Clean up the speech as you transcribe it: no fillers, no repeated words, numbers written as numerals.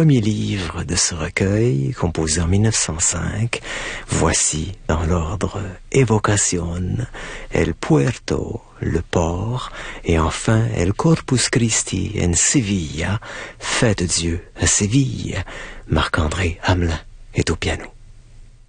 premier livre de ce recueil, composé en 1905. Voici, dans l'ordre, Evocación, El Puerto, le port, et enfin El Corpus Christi en Sevilla, Fête de Dieu à Séville. Marc-André Hamelin est au piano.